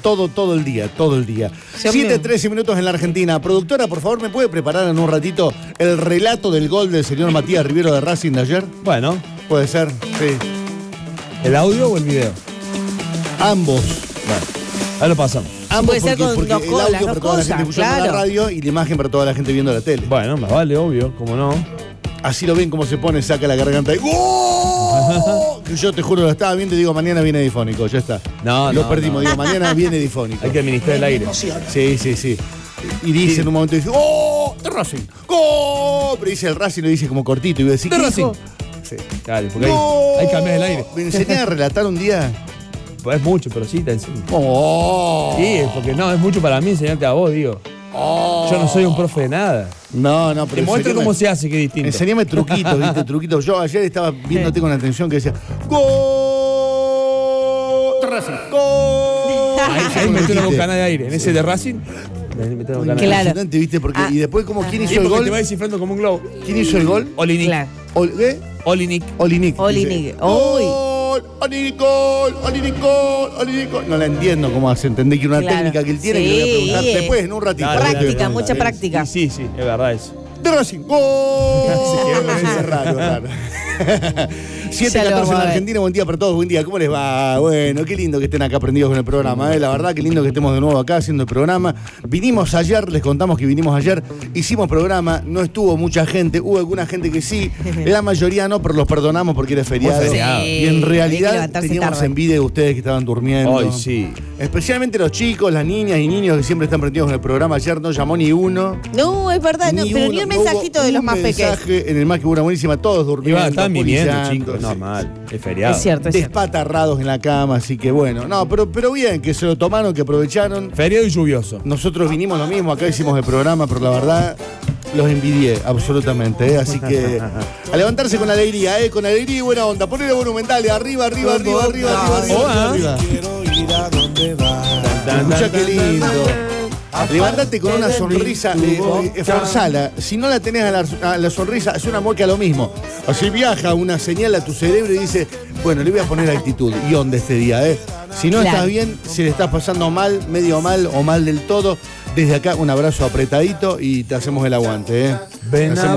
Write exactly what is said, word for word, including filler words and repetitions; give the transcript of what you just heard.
todo, todo el día, todo el día. siete, trece minutos en la Argentina. Productora, por favor, ¿me puede preparar en un ratito el relato del gol del señor Matías Rivero de Racing de ayer? Bueno. Puede ser, sí. ¿El audio o el video? Ambos. Bueno, ahí lo pasamos. Ambos puede ser porque, con porque dos el cosas, audio las para dos toda la cosas, gente escuchando claro. la radio y la imagen para toda la gente viendo la tele. Bueno, más vale, obvio, cómo no. Así lo ven cómo se pone, saca la garganta y ¡oh! Que yo te juro, lo estaba viendo y digo, mañana viene difónico, ya está. No, Lo no, perdimos, no. digo, mañana viene difónico. Hay que administrar el aire. Sí, sí, sí. Y dice sí. en un momento, dice, ¡oh! ¡De Racing! ¡Oh! Pero dice el Racing, lo dice como cortito. Y voy a decir, ¿de ¿qué Racing? dijo? Sí, claro, porque ¡No! hay, hay que cambiar el aire. ¿Me enseñé a relatar un día? Pues es mucho, pero sí te enseño. ¡Oh! Sí, porque no, es mucho para mí enseñarte a vos, digo. Oh. Yo no soy un profe de nada. No, no, pero te muestro cómo se hace, que es distinto. Enseñame truquitos, ¿viste? Truquitos. Yo ayer estaba viéndote con atención que decía ¡gol! ¡Gol! Ahí, ahí metí una bocanada de aire. En ese de Racing, ahí metí una bocanada de aire. Impresionante, ¿viste? Porque, Ah. y después, como ¿quién hizo Sí, el porque gol? te va descifrando como un globo. ¿Quién hizo el gol? Olinic. Claro. Ol- ¿Qué? Olinic. Olinic. Olinic. dice, Uy. ¡Gol! Olinic, gol, Olinic, gol, Olinic, gol. No la entiendo cómo hace. Entendí que una Claro. técnica que él tiene, Sí. que le voy a preguntar después, en un ratito. Dale, dale, Práctica, dale, mucha dale. práctica. Sí, sí, sí, es verdad eso. De Racing. ¡Gol! Es raro, raro. siete Ya lo catorce en vamos a la ver. Argentina, buen día para todos, buen día. ¿Cómo les va? Bueno, qué lindo que estén acá prendidos con el programa, ¿eh? La verdad, qué lindo que estemos de nuevo acá haciendo el programa. Vinimos ayer, les contamos que vinimos ayer, hicimos programa, no estuvo mucha gente, hubo alguna gente que sí, la mayoría no, pero los perdonamos porque era feriado. Fue feriado. Y en Hay que realidad levantarse teníamos tarde. envidia de ustedes que estaban durmiendo. Ay, sí. Especialmente los chicos, las niñas y niños que siempre están prendidos con el programa. Ayer no llamó ni uno. No, es verdad, no, pero uno, ni un no mensajito hubo de los un más pequeños. mensaje en el más que una buenísima, todos durmiendo. Iba, estaban viniendo, polillando, chicos. sí. Normal. Es feriado. Es cierto, es cierto. Despatarrados en la cama, así que bueno. No, pero, pero bien, que se lo tomaron, que aprovecharon. Feriado y lluvioso. Nosotros vinimos lo mismo, acá hicimos el programa, pero la verdad los envidié absolutamente, ¿eh? Así que a levantarse con alegría, ¿eh? Con alegría y buena onda. Ponele monumental, arriba, arriba, arriba, arriba, arriba, arriba, Oh, arriba, arriba. Escuchá qué lindo. Levantate con una sonrisa, eh, eh, esforzala. Si no la tenés a la, a la sonrisa, hace una mueca lo mismo. O si viaja una señal a tu cerebro y dice, bueno, le voy a poner actitud y onda este día, ¿eh? Si no Claro. estás bien, si le estás pasando mal, medio mal o mal del todo, desde acá un abrazo apretadito y te hacemos el aguante, ¿eh? Ven Te a hacemos